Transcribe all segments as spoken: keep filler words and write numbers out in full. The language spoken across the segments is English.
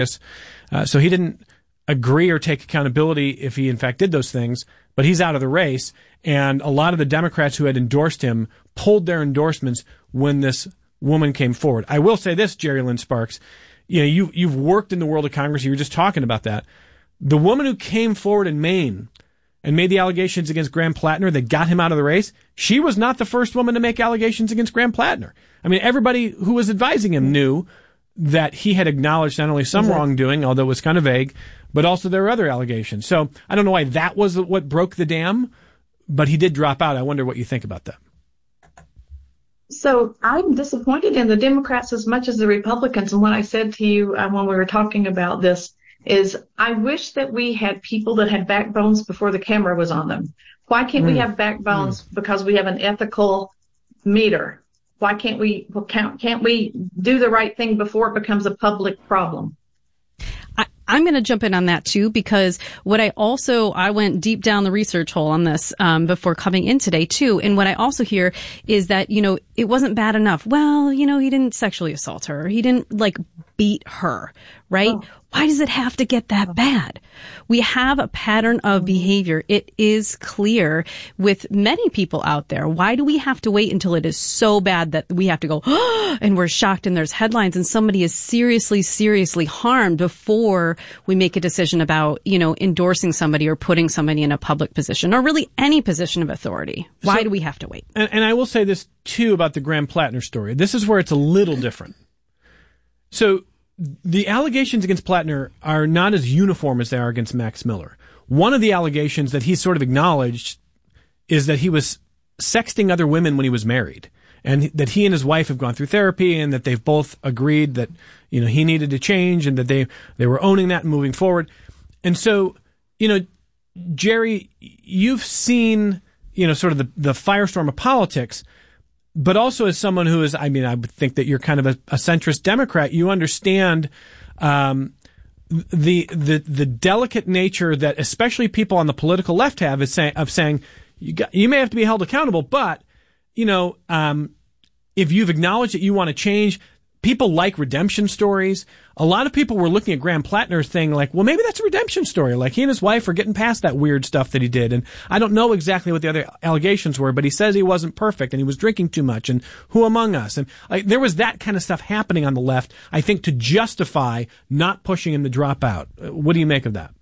Uh, so he didn't agree or take accountability if he in fact did those things, but he's out of the race. And a lot of the Democrats who had endorsed him pulled their endorsements when this woman came forward. I will say this, Jerry Lynn Sparks, you know, you, you've worked in the world of Congress. You were just talking about that. The woman who came forward in Maine and made the allegations against Graham Plattner that got him out of the race, she was not the first woman to make allegations against Graham Plattner. I mean, everybody who was advising him knew that he had acknowledged not only some wrongdoing, although it was kind of vague, but also there were other allegations. So I don't know why that was what broke the dam, but he did drop out. I wonder what you think about that. So I'm disappointed in the Democrats as much as the Republicans. And what I said to you uh, when we were talking about this is I wish that we had people that had backbones before the camera was on them. Why can't mm. we have backbones? Mm. Because we have an ethical meter. Why can't we can't, can't we do the right thing before it becomes a public problem? I, I'm going to jump in on that too, because what I also, I went deep down the research hole on this um, before coming in today too. And what I also hear is that, you know, it wasn't bad enough. Well, you know, he didn't sexually assault her. He didn't like beat her, right? Oh. Why does it have to get that bad? We have a pattern of behavior. It is clear with many people out there. Why do we have to wait until it is so bad that we have to go, oh, and we're shocked and there's headlines and somebody is seriously, seriously harmed before we make a decision about, you know, endorsing somebody or putting somebody in a public position or really any position of authority? Why so, do we have to wait? And, and I will say this too about the Graham Plattner story. This is where it's a little different. So, the allegations against Plattner are not as uniform as they are against Max Miller. One of the allegations that he sort of acknowledged is that he was sexting other women when he was married, and that he and his wife have gone through therapy, and that they've both agreed that, you know, he needed to change, and that they, they were owning that and moving forward. And so, you know, Jerry, you've seen, you know, sort of the, the firestorm of politics. But also as someone who is, I mean, I would think that you're kind of a, a centrist Democrat, you understand um, the the the delicate nature that especially people on the political left have is say, of saying you got, you may have to be held accountable, but you know, um, if you've acknowledged that you want to change, people like redemption stories. A lot of people were looking at Graham Plattner's thing like, well, maybe that's a redemption story. Like he and his wife are getting past that weird stuff that he did. And I don't know exactly what the other allegations were, but he says he wasn't perfect and he was drinking too much. And who among us? And like, there was that kind of stuff happening on the left, I think, to justify not pushing him to drop out. What do you make of that?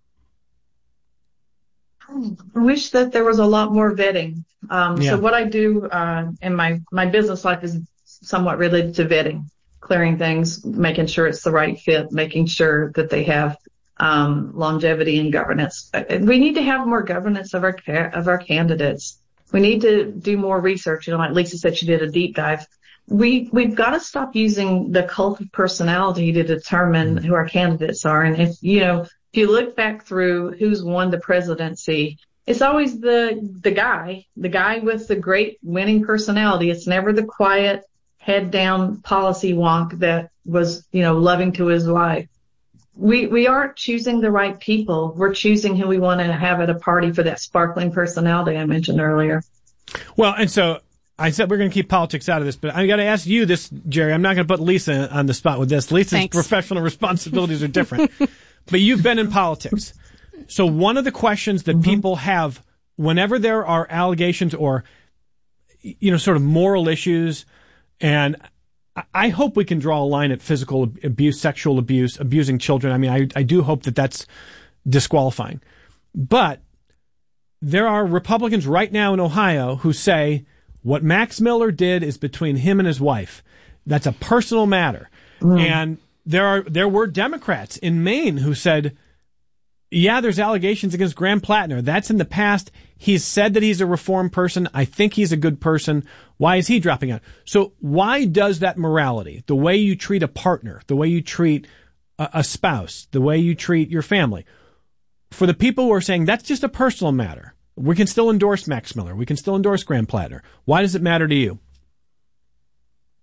I wish that there was a lot more vetting. Um, yeah. So what I do uh, in my, my business life is somewhat related to vetting. Clearing things, making sure it's the right fit, making sure that they have um, longevity and governance. We need to have more governance of our of our candidates. We need to do more research. You know, like Lisa said, she did a deep dive. We we've got to stop using the cult of personality to determine who our candidates are. And if you know, if you look back through who's won the presidency, it's always the the guy, the guy with the great winning personality. It's never the quiet, head down policy wonk that was, you know, loving to his wife. We we aren't choosing the right people. We're choosing who we want to have at a party for that sparkling personality I mentioned earlier. Well, and so I said we're going to keep politics out of this, but I got to ask you this, Jerry. I'm not going to put Lisa on the spot with this. Lisa's Thanks. Professional responsibilities are different. But you've been in politics. So one of the questions that mm-hmm. people have whenever there are allegations or, you know, sort of moral issues, and I hope we can draw a line at physical abuse, sexual abuse, abusing children. I mean, I, I do hope that that's disqualifying. But there are Republicans right now in Ohio who say what Max Miller did is between him and his wife. That's a personal matter. Mm. And there are there were Democrats in Maine who said, yeah, there's allegations against Graham Plattner. That's in the past. He's said that he's a reformed person. I think he's a good person. Why is he dropping out? So why does that morality, the way you treat a partner, the way you treat a, a spouse, the way you treat your family, for the people who are saying that's just a personal matter, we can still endorse Max Miller, we can still endorse Graham Plattner, why does it matter to you?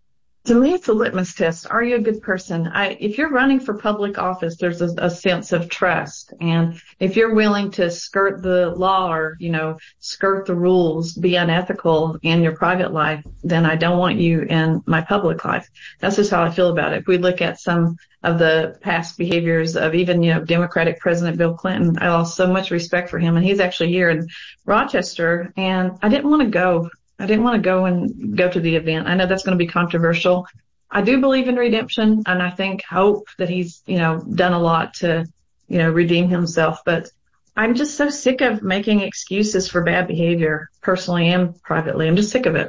To me, it's a litmus test. Are you a good person? I, if you're running for public office, there's a, a sense of trust. And if you're willing to skirt the law or, you know, skirt the rules, be unethical in your private life, then I don't want you in my public life. That's just how I feel about it. If we look at some of the past behaviors of even, you know, Democratic President Bill Clinton, I lost so much respect for him. And he's actually here in Rochester, and I didn't want to go. I didn't want to go and go to the event. I know that's going to be controversial. I do believe in redemption, and I think, hope that he's, you know, done a lot to, you know, redeem himself. But I'm just so sick of making excuses for bad behavior, personally and privately. I'm just sick of it.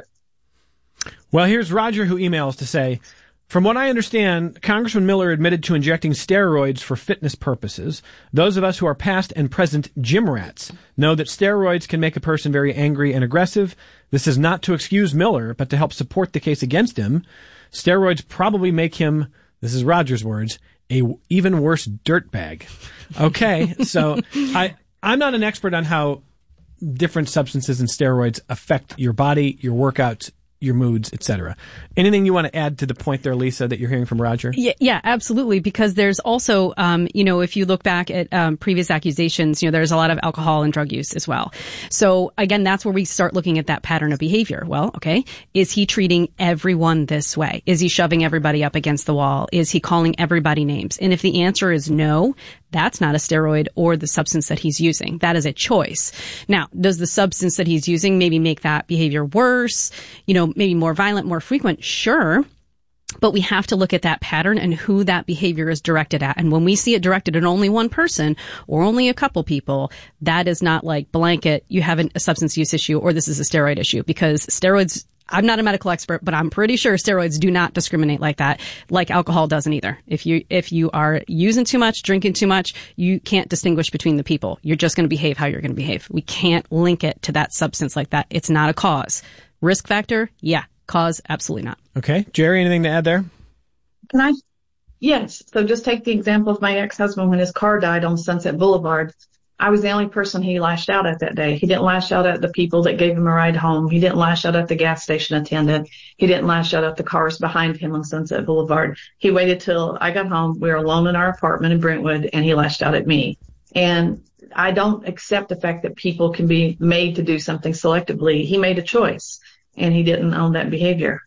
Well, here's Roger, who emails to say, from what I understand, Congressman Miller admitted to injecting steroids for fitness purposes. Those of us who are past and present gym rats know that steroids can make a person very angry and aggressive. This is not to excuse Miller, but to help support the case against him. Steroids probably make him, this is Roger's words, a even worse dirtbag. Okay, so I, I'm not an expert on how different substances and steroids affect your body, your workouts, your moods, et cetera. Anything you want to add to the point there, Lisa, that you're hearing from Roger? Yeah, yeah, absolutely. Because there's also, um, you know, if you look back at um, previous accusations, you know, there's a lot of alcohol and drug use as well. So again, that's where we start looking at that pattern of behavior. Well, okay, is he treating everyone this way? Is he shoving everybody up against the wall? Is he calling everybody names? And if the answer is no, that's not a steroid or the substance that he's using. That is a choice. Now, does the substance that he's using maybe make that behavior worse? You know, maybe more violent, more frequent? Sure. But we have to look at that pattern and who that behavior is directed at. And when we see it directed at only one person or only a couple people, that is not like blanket, you have a substance use issue or this is a steroid issue, because steroids, I'm not a medical expert, but I'm pretty sure steroids do not discriminate like that, like alcohol doesn't either. If you, if you are using too much, drinking too much, you can't distinguish between the people. You're just going to behave how you're going to behave. We can't link it to that substance like that. It's not a cause. Risk factor? Yeah. Cause? Absolutely not. Okay. Jerry, anything to add there? Can I? Yes. So just take the example of my ex-husband when his car died on Sunset Boulevard. I was the only person he lashed out at that day. He didn't lash out at the people that gave him a ride home. He didn't lash out at the gas station attendant. He didn't lash out at the cars behind him on Sunset Boulevard. He waited till I got home. We were alone in our apartment in Brentwood, and he lashed out at me. And I don't accept the fact that people can be made to do something selectively. He made a choice, and he didn't own that behavior.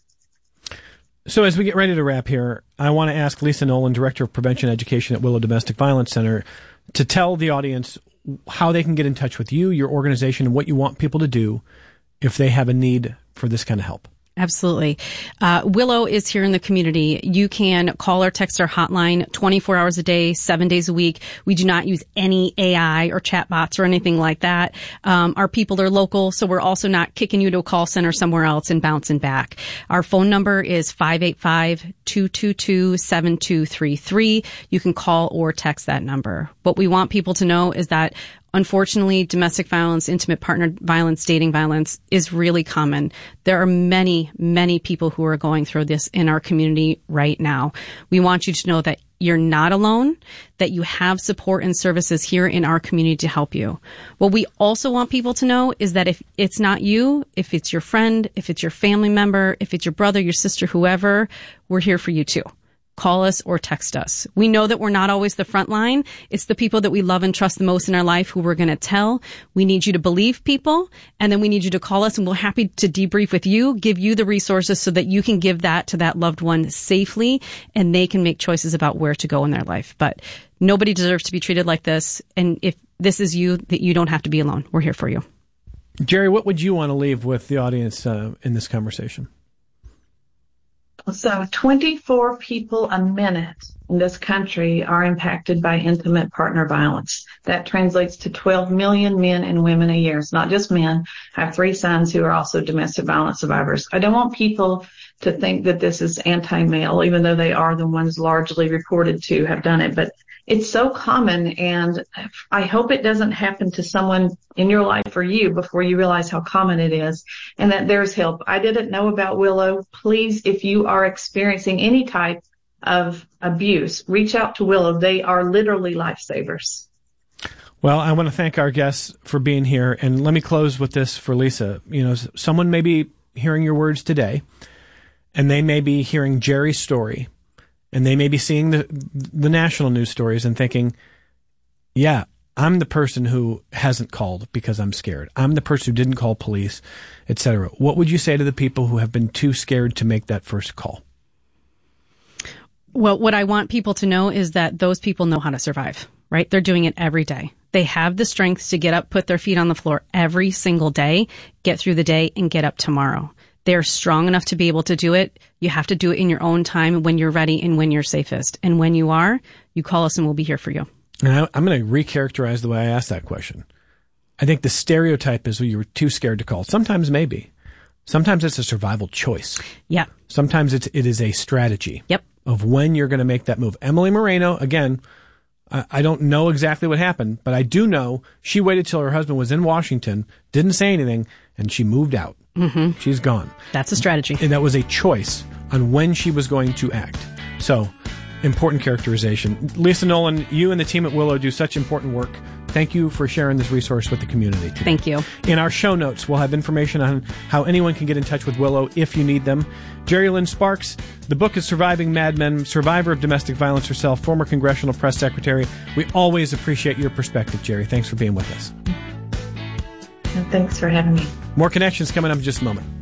So as we get ready to wrap here, I want to ask Lisa Nolan, Director of Prevention Education at Willow Domestic Violence Center, to tell the audience how they can get in touch with you, your organization, and what you want people to do if they have a need for this kind of help. Absolutely. Uh, Willow is here in the community. You can call or text our hotline twenty-four hours a day, seven days a week. We do not use any A I or chat bots or anything like that. Um, our people are local, so we're also not kicking you to a call center somewhere else and bouncing back. Our phone number is five eight five, two two two, seven two three three. You can call or text that number. What we want people to know is that unfortunately, domestic violence, intimate partner violence, dating violence is really common. There are many, many people who are going through this in our community right now. We want you to know that you're not alone, that you have support and services here in our community to help you. What we also want people to know is that if it's not you, if it's your friend, if it's your family member, if it's your brother, your sister, whoever, we're here for you too. Call us or text us. We know that we're not always the front line. It's the people that we love and trust the most in our life who we're going to tell. We need you to believe people, and then we need you to call us, and we're happy to debrief with you, give you the resources so that you can give that to that loved one safely, and they can make choices about where to go in their life. But nobody deserves to be treated like this, and if this is you, that you don't have to be alone. We're here for you. Jerry, what would you want to leave with the audience uh, in this conversation? So twenty-four people a minute in this country are impacted by intimate partner violence. That translates to twelve million men and women a year. It's not just men. I have three sons who are also domestic violence survivors. I don't want people to think that this is anti-male, even though they are the ones largely reported to have done it. But it's so common, and I hope it doesn't happen to someone in your life or you before you realize how common it is, and that there's help. I didn't know about Willow. Please, if you are experiencing any type of abuse, reach out to Willow. They are literally lifesavers. Well, I want to thank our guests for being here, and let me close with this for Lisa. You know, someone may be hearing your words today, and they may be hearing Jerry's story, and they may be seeing the the national news stories and thinking, yeah, I'm the person who hasn't called because I'm scared. I'm the person who didn't call police, et cetera. What would you say to the people who have been too scared to make that first call? Well, what I want people to know is that those people know how to survive, right? They're doing it every day. They have the strength to get up, put their feet on the floor every single day, get through the day, and get up tomorrow. They're strong enough to be able to do it. You have to do it in your own time, when you're ready and when you're safest. And when you are, you call us and we'll be here for you. And I, I'm going to recharacterize the way I asked that question. I think the stereotype is you were too scared to call. Sometimes maybe. Sometimes it's a survival choice. Yeah. Sometimes it's, it is a strategy. Yep. Of when you're going to make that move. Emily Moreno, again, I, I don't know exactly what happened, but I do know she waited till her husband was in Washington, didn't say anything, and she moved out. Mm-hmm. She's gone. That's a strategy. And that was a choice on when she was going to act. So, important characterization. Lisa Nolan, you and the team at Willow do such important work. Thank you for sharing this resource with the community today. Thank you. In our show notes, we'll have information on how anyone can get in touch with Willow if you need them. Jerry Lynn Sparks, the book is Surviving Mad Men, survivor of domestic violence herself, former congressional press secretary. We always appreciate your perspective, Jerry. Thanks for being with us. And thanks for having me. More Connections coming up in just a moment.